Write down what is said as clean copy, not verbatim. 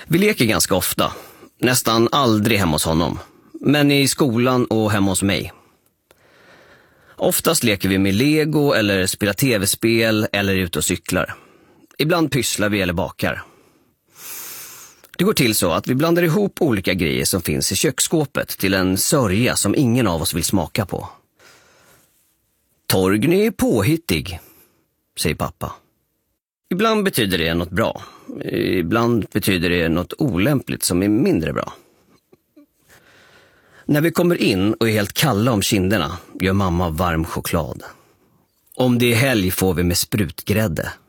Vi leker ganska ofta, nästan aldrig hemma hos honom, men i skolan och hemma hos mig. Oftast leker vi med Lego eller spelar tv-spel eller är ute och cyklar. Ibland pysslar vi eller bakar. Det går till så att vi blandar ihop olika grejer som finns i köksskåpet till en sörja som ingen av oss vill smaka på. Torgny är påhittig, säger pappa. Ibland betyder det något bra. Ibland betyder det något olämpligt som är mindre bra. När vi kommer in och är helt kalla om kinderna gör mamma varm choklad. Om det är helg får vi med sprutgrädde.